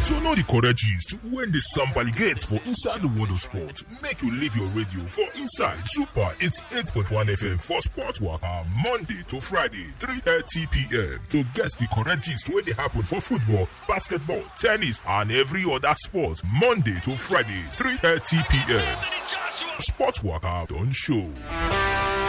To know the correct gist when the sample gets for inside the world of sport, make you leave your radio for inside Super 88.1 FM for Sport Waka Monday to Friday 3:30 p.m. to get the correct gist when they happen for football, basketball, tennis and every other sport Monday to Friday 3:30 p.m. Sport Waka don't show.